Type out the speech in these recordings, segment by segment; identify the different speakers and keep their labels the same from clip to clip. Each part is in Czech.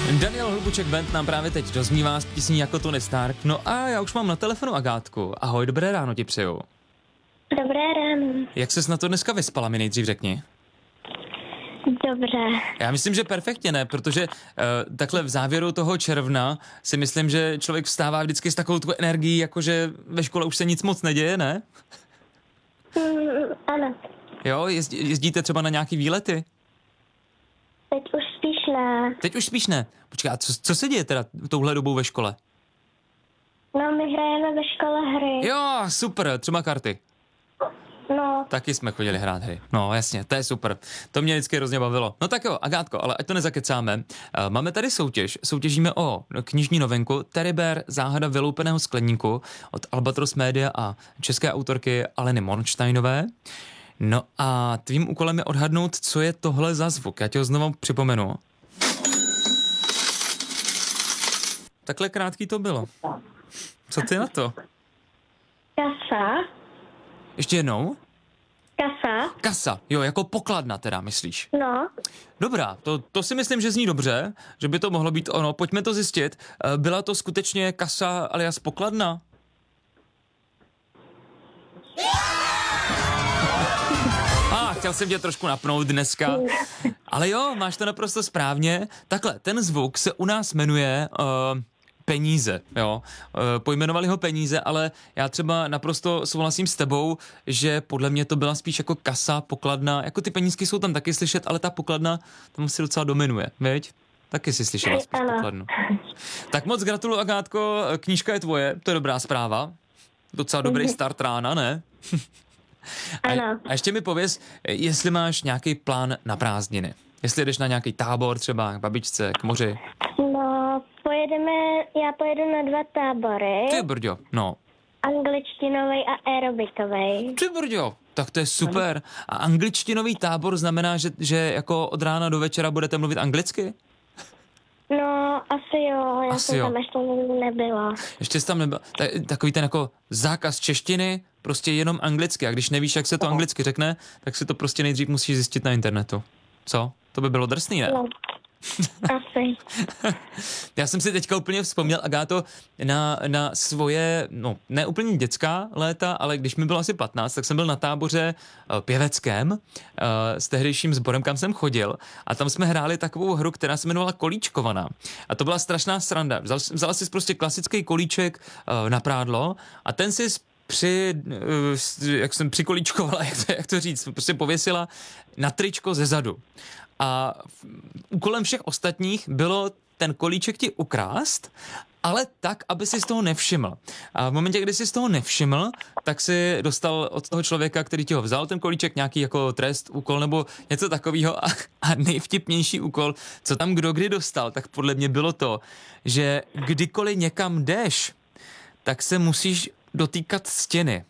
Speaker 1: Daniel Hlubuček Band nám právě teď doznívá s písní jako Tony Stark. No a já už mám na telefonu Agátku. Ahoj, dobré ráno ti přeju.
Speaker 2: Dobré ráno.
Speaker 1: Jak ses na to dneska vyspala, mi nejdřív řekni.
Speaker 2: Dobře.
Speaker 1: Já myslím, že perfektně, ne? Protože takhle v závěru toho června si myslím, že člověk vstává vždycky s takovou tu energií, jakože ve škole už se nic moc neděje, ne?
Speaker 2: Ano.
Speaker 1: Jo, jezdíte třeba na nějaký výlety?
Speaker 2: Teď už spíš ne.
Speaker 1: Teď už spíš ne. Počkej, a co se děje teda touhle dobou ve škole?
Speaker 2: No, my hrajeme ve škole hry.
Speaker 1: Jo, super, třeba karty.
Speaker 2: No,
Speaker 1: Taky jsme chodili hrát hry. No jasně, to je super. To mě vždycky hrozně bavilo. No tak jo, Agátko, ale ať to nezakecáme. Máme tady soutěž. Soutěžíme o knižní novinku Teddy Bear, záhada vyloupeného skleníku od Albatros Media a české autorky Aleny Mornsteinové. No a tvým úkolem je odhadnout, co je tohle za zvuk. Já ti ho znovu připomenu. Takhle krátký to bylo. Co ty na to?
Speaker 2: kasa.
Speaker 1: Ještě jednou?
Speaker 2: Kasa.
Speaker 1: Kasa, jo, jako pokladna teda, myslíš?
Speaker 2: No,
Speaker 1: Dobrá, to si myslím, že zní dobře, že by to mohlo být ono. Pojďme to zjistit. Byla to skutečně kasa alias pokladna? Chtěl jsem tě trošku napnout dneska. Ale jo, máš to naprosto správně. Takhle, ten zvuk se u nás jmenuje peníze, jo. Pojmenovali ho peníze, ale já třeba naprosto souhlasím s tebou, že podle mě to byla spíš jako kasa, pokladna. Jako ty penízky jsou tam taky slyšet, ale ta pokladna tam si docela dominuje, viď? Taky si slyšela spíš pokladnu. Tak moc gratuluju, Agátko, knížka je tvoje, to je dobrá zpráva. Docela dobrý start rána, ne? A ještě mi pověz, jestli máš nějaký plán na prázdniny. Jestli jdeš na nějaký tábor třeba k babičce, k moři.
Speaker 2: no, já pojedu na 2 tábory.
Speaker 1: Ty brďo, no.
Speaker 2: Angličtinovej a aerobikovej.
Speaker 1: Ty brďo, tak to je super. A angličtinový tábor znamená, že jako od rána do večera budete mluvit anglicky?
Speaker 2: No, asi jo, já
Speaker 1: Asi
Speaker 2: jsem
Speaker 1: jo.
Speaker 2: tam ještě nebyla.
Speaker 1: Ještě jsi tam nebyl. Takový ten jako zákaz češtiny, prostě jenom anglicky. A když nevíš, jak se to anglicky řekne, tak si to prostě nejdřív musíš zjistit na internetu. Co? To by bylo drsný, ne?
Speaker 2: No, asi.
Speaker 1: Já jsem si teďka úplně vzpomněl, Agáto, na svoje, no ne úplně dětská léta, ale když mi bylo asi 15, tak jsem byl na táboře pěveckém s tehdejším sborem, kam jsem chodil, a tam jsme hráli takovou hru, která se jmenovala Kolíčkovaná. A to byla strašná sranda. Vzala si prostě klasický kolíček na prádlo a ten si jak jsem přikolíčkovala, jak to říct, prostě pověsila na tričko ze zadu. A úkolem všech ostatních bylo ten kolíček ti ukrást, ale tak, aby si z toho nevšiml. A v momentě, kdy si z toho nevšiml, tak si dostal od toho člověka, který ti ho vzal, ten kolíček, nějaký jako trest, úkol nebo něco takového. A nejvtipnější úkol, co tam kdo kdy dostal, tak podle mě bylo to, že kdykoliv někam jdeš, tak se musíš dotýkat stěny.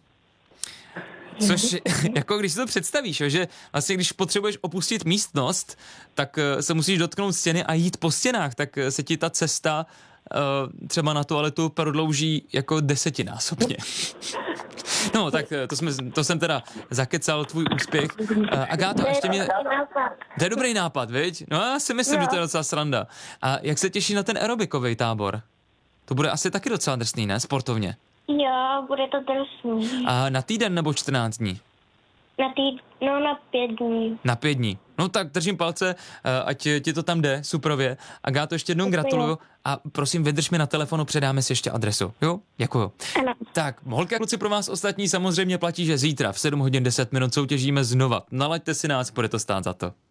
Speaker 1: Což, jako když si to představíš, že vlastně když potřebuješ opustit místnost, tak se musíš dotknout stěny a jít po stěnách, tak se ti ta cesta třeba na toaletu prodlouží jako 10násobně. No, tak to jsem teda zakecal tvůj úspěch. Agáto, ještě mě... To je dobrý nápad, viď? No já si myslím, že to je docela sranda. A jak se těší na ten aerobikový tábor? To bude asi taky docela drsný, ne? Sportovně.
Speaker 2: Jo, bude to drsný.
Speaker 1: A na týden nebo 14 dní?
Speaker 2: Na 5 dní.
Speaker 1: Na 5 dní. No tak držím palce, ať ti to tam jde, superově. Agáto, ještě jednou gratuluju a prosím, vydrž mi na telefonu, předáme si ještě adresu. Jo? Děkuju.
Speaker 2: Ano.
Speaker 1: Tak, holky a kluci, pro vás ostatní samozřejmě platí, že zítra v 7 hodin 10 minut soutěžíme znova. Nalaďte si nás, bude to stát za to.